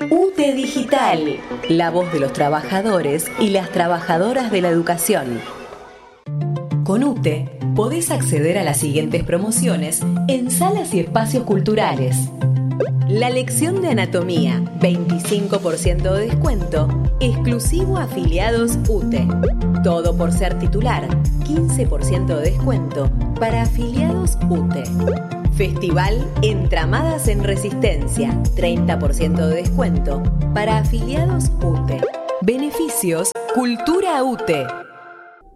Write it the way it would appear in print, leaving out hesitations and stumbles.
UTE Digital, la voz de los trabajadores y las trabajadoras de la educación. Con UTE podés acceder a las siguientes promociones en salas y espacios culturales. La lección de anatomía, 25% de descuento, exclusivo a afiliados UTE. Todo por ser titular, 15% de descuento para afiliados UTE. Festival Entramadas en Resistencia, 30% de descuento para afiliados UTE. Beneficios Cultura UTE.